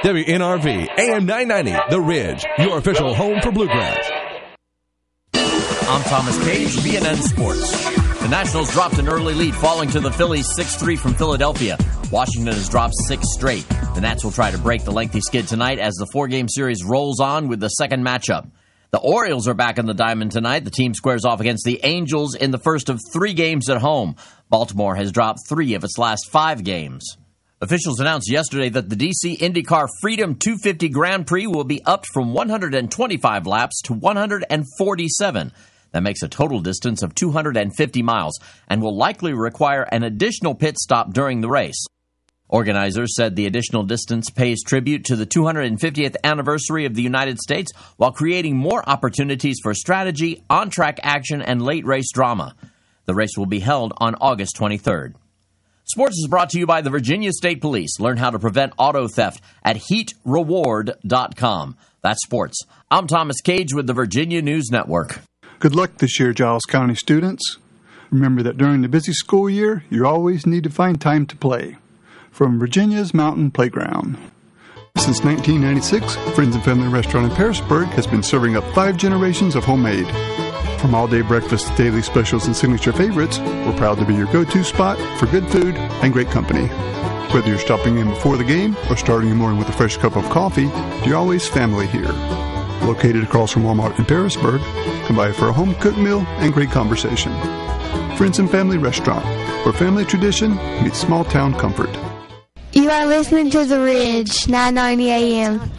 WNRV, AM 990, The Ridge, your official home for Bluegrass. I'm Thomas Cage, BNN Sports. The Nationals dropped an early lead, falling to the Phillies 6-3 from Philadelphia. Washington has dropped 6 straight. The Nats will try to break the lengthy skid tonight as the 4-game series rolls on with the second matchup. The Orioles are back in the diamond tonight. The team squares off against the Angels in the first of 3 games at home. Baltimore has dropped 3 of its last 5 games. Officials announced yesterday that the DC IndyCar Freedom 250 Grand Prix will be upped from 125 laps to 147. That makes a total distance of 250 miles and will likely require an additional pit stop during the race. Organizers said the additional distance pays tribute to the 250th anniversary of the United States while creating more opportunities for strategy, on-track action, and late race drama. The race will be held on August 23rd. Sports is brought to you by the Virginia State Police. Learn how to prevent auto theft at heatreward.com. That's sports. I'm Thomas Cage with the Virginia News Network. Good luck this year, Giles County students. Remember that during the busy school year, you always need to find time to play. From Virginia's Mountain Playground. Since 1996, Friends and Family Restaurant in Parisburg has been serving up 5 generations of homemade. From all-day breakfast to daily specials and signature favorites, we're proud to be your go-to spot for good food and great company. Whether you're stopping in before the game or starting your morning with a fresh cup of coffee, you're always family here. Located across from Walmart in Parisburg, come by for a home-cooked meal and great conversation. Friends and Family Restaurant, where family tradition meets small-town comfort. You are listening to The Ridge, 990 AM.